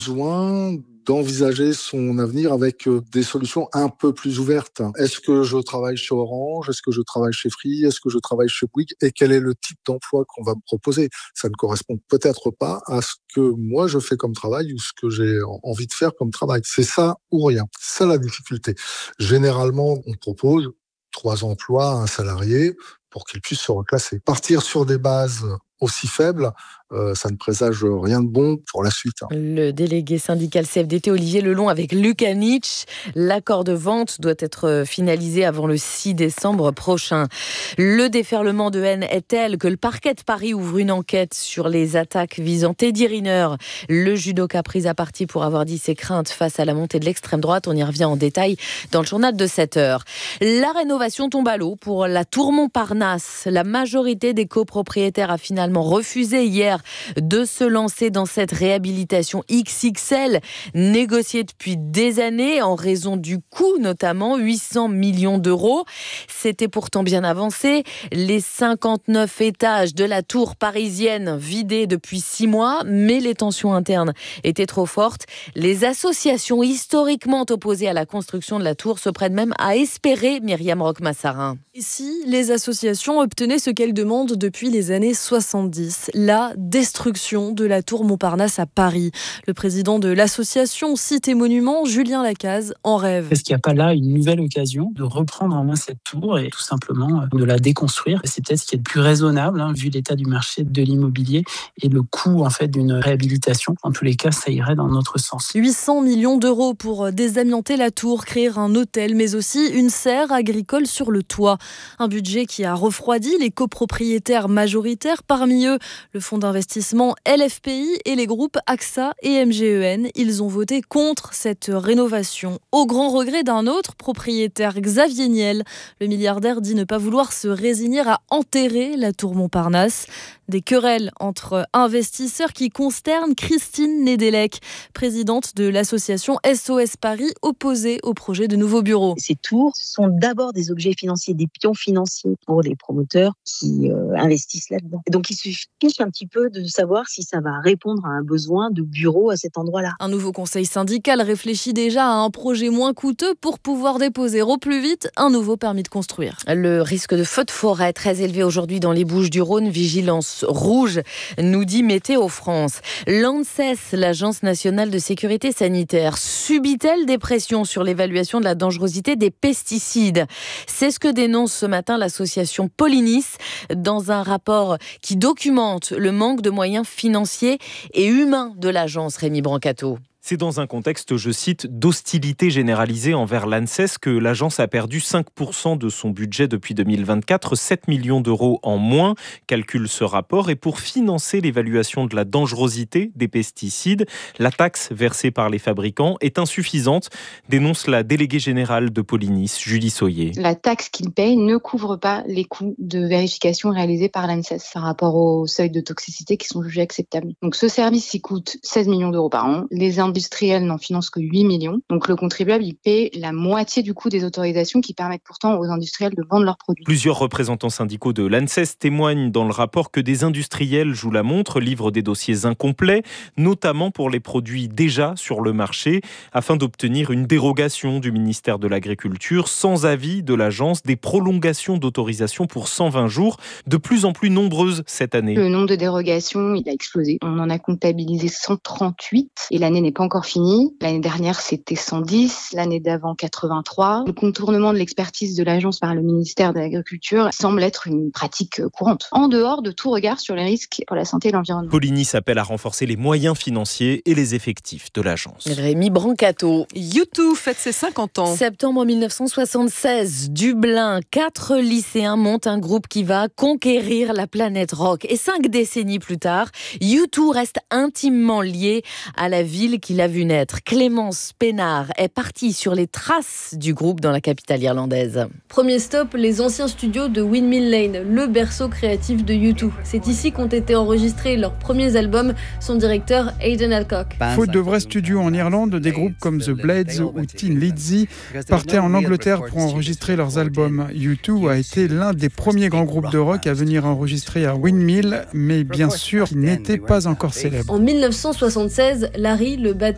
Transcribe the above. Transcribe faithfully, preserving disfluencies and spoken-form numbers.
besoin d'envisager son avenir avec des solutions un peu plus ouvertes. Est-ce que je travaille chez Orange? Est-ce que je travaille chez Free? Est-ce que je travaille chez Bouygues? Et quel est le type d'emploi qu'on va me proposer? Ça ne correspond peut-être pas à ce que moi je fais comme travail ou ce que j'ai envie de faire comme travail. C'est ça ou rien. C'est ça la difficulté. Généralement, on propose trois emplois à un salarié pour qu'il puisse se reclasser. Partir sur des bases aussi faibles, euh, ça ne présage rien de bon pour la suite. Le délégué syndical C F D T Olivier Lelon avec Luc Anic. L'accord de vente doit être finalisé avant le six décembre prochain. Le déferlement de haine est tel que le parquet de Paris ouvre une enquête sur les attaques visant Teddy Riner, le judoka pris à partie pour avoir dit ses craintes face à la montée de l'extrême droite. On y revient en détail dans le journal de sept heures. La rénovation tombe à l'eau pour la tour Montparnasse. La majorité des copropriétaires a finalement refusé hier de se lancer dans cette réhabilitation X X L négociée depuis des années en raison du coût, notamment huit cents millions d'euros. C'était pourtant bien avancé. Les cinquante-neuf étages de la tour parisienne vidés depuis six mois, mais les tensions internes étaient trop fortes. Les associations historiquement opposées à la construction de la tour se prennent même à espérer, Myriam Roch-Massarin. Ici, les associations obtenaient ce qu'elles demandent depuis les années soixante-dix, la destruction de la tour Montparnasse à Paris. Le président de l'association Sites et Monuments, Julien Lacaze, en rêve. Est-ce qu'il n'y a pas là une nouvelle occasion de reprendre en main cette tour et tout simplement de la déconstruire? C'est peut-être ce qui est le plus raisonnable, hein, vu l'état du marché de l'immobilier et le coût en fait d'une réhabilitation. En tous les cas, ça irait dans notre sens. huit cents millions d'euros pour désamianter la tour, créer un hôtel, mais aussi une serre agricole sur le toit. Un budget qui a refroidi les copropriétaires majoritaires, parmi eux le fonds d'investissement L F P I et les groupes A X A et M G E N. Ils ont voté contre cette rénovation, au grand regret d'un autre propriétaire, Xavier Niel. Le milliardaire dit ne pas vouloir se résigner à enterrer la tour Montparnasse. Des querelles entre investisseurs qui consternent Christine Nedelec, présidente de l'association S O S Paris, opposée au projet de nouveaux bureaux. Ces tours sont d'abord des objets financiers, des pions financiers pour les promoteurs qui euh, investissent là-dedans. Donc il se fiche un petit peu de savoir si ça va répondre à un besoin de bureau à cet endroit-là. Un nouveau conseil syndical réfléchit déjà à un projet moins coûteux pour pouvoir déposer au plus vite un nouveau permis de construire. Le risque de feu de forêt très élevé aujourd'hui dans les Bouches-du-Rhône. Vigilance rouge, nous dit Météo France. L'ANSES, l'Agence nationale de sécurité sanitaire, subit-elle des pressions sur l'évaluation de la dangerosité des pesticides? C'est ce que dénonce ce matin l'association Polinis dans un rapport qui documente le manque de moyens financiers et humains de l'agence. Rémi Brancato. C'est dans un contexte, je cite, d'hostilité généralisée envers l'ANSES que l'agence a perdu cinq pour cent de son budget depuis deux mille vingt-quatre, sept millions d'euros en moins, calcule ce rapport. Et pour financer l'évaluation de la dangerosité des pesticides, la taxe versée par les fabricants est insuffisante, dénonce la déléguée générale de Polinis, Julie Soyer. La taxe qu'ils payent ne couvre pas les coûts de vérification réalisés par l'ANSES par rapport aux seuils de toxicité qui sont jugés acceptables. Donc ce service, il coûte seize millions d'euros par an. Les industriels n'en financent que huit millions. Donc le contribuable, il paie la moitié du coût des autorisations qui permettent pourtant aux industriels de vendre leurs produits. Plusieurs représentants syndicaux de l'ANSES témoignent dans le rapport que des industriels jouent la montre, livrent des dossiers incomplets, notamment pour les produits déjà sur le marché, afin d'obtenir une dérogation du ministère de l'Agriculture sans avis de l'agence, des prolongations d'autorisation pour cent vingt jours, de plus en plus nombreuses cette année. Le nombre de dérogations, il a explosé. On en a comptabilisé cent trente-huit et l'année n'est pas encore fini. L'année dernière, c'était cent dix, l'année d'avant, quatre-vingt-trois. Le contournement de l'expertise de l'agence par le ministère de l'Agriculture semble être une pratique courante, en dehors de tout regard sur les risques pour la santé et l'environnement. Polinis appelle à renforcer les moyens financiers et les effectifs de l'agence. Rémi Brancato. U deux fête ses cinquante ans. Septembre mille neuf cent soixante-seize, Dublin. Quatre lycéens montent un groupe qui va conquérir la planète rock. Et cinq décennies plus tard, U deux reste intimement lié à la ville qui l'a vu naître. Clémence Pénard est partie sur les traces du groupe dans la capitale irlandaise. Premier stop, les anciens studios de Windmill Lane, le berceau créatif de U deux. C'est ici qu'ont été enregistrés leurs premiers albums, son directeur Aidan Alcock. Faute de vrais studios en Irlande, des groupes comme The Blades ou Thin Lizzy partaient en Angleterre pour enregistrer leurs albums. U deux a été l'un des premiers grands groupes de rock à venir enregistrer à Windmill, mais bien sûr, il n'était pas encore célèbre. En mille neuf cent soixante-seize, Larry, le